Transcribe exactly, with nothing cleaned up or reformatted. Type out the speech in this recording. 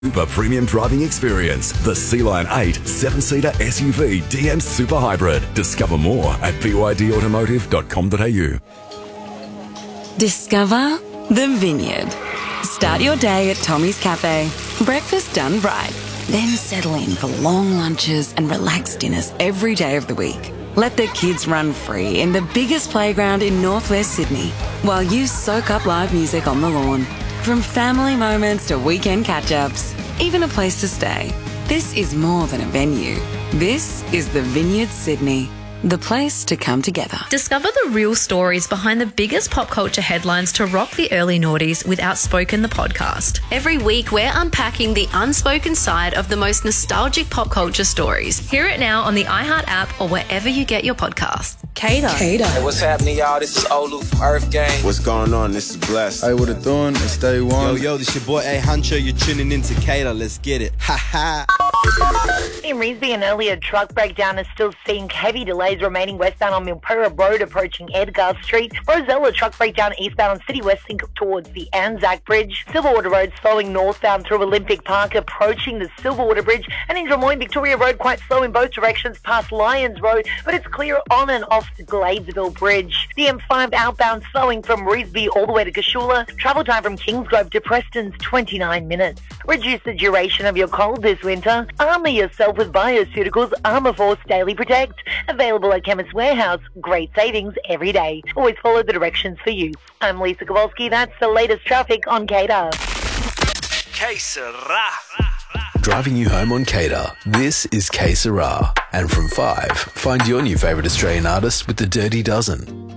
Super premium driving experience. The Sea-Line eight seven-seater S U V D M Super Hybrid. Discover more at b y d automotive dot com dot a u. Discover the Vineyard. Start your day at Tommy's Cafe. Breakfast done right. Then settle in for long lunches and relaxed dinners every day of the week. Let the kids run free in the biggest playground in northwest Sydney while you soak up live music on the lawn. From family moments to weekend catch-ups, even a place to stay. This is more than a venue. This is the Vineyard Sydney, the place to come together. Discover the real stories behind the biggest pop culture headlines to rock the early noughties with Outspoken the podcast. Every week, we're unpacking the unspoken side of the most nostalgic pop culture stories. Hear it now on the iHeart app or wherever you get your podcasts. Cater. Cater. Hey, what's happening, y'all? This is Olu from Earth Gang. What's going on? This is Blessed. Hey, what it doing? It's Day One. Yo, yo, this your boy A Huncho. You're tuning in to Cater. Let's get it. Ha ha. In Revesby, an earlier truck breakdown is still seeing heavy delays remaining westbound on Milpera Road approaching Edgar Street. Rosella truck breakdown eastbound on City West Link towards the Anzac Bridge. Silverwater Road slowing northbound through Olympic Park approaching the Silverwater Bridge. And in Drummoyne, Victoria Road quite slow in both directions past Lyons Road, but it's clear on and off the Gladesville Bridge. The M five outbound slowing from Revesby all the way to Cashula. Travel time from Kingsgrove to Preston's twenty-nine minutes. Reduce the duration of your cold this winter. Armour yourself with Bioceuticals Armour Force Daily Protect. Available at Chemist Warehouse. Great savings every day. Always follow the directions for use. I'm Lisa Kowalski. That's the latest traffic on Cater. Que sera? Driving you home on Cater. This is Que Sera. And from five, find your new favourite Australian artist with the Dirty Dozen.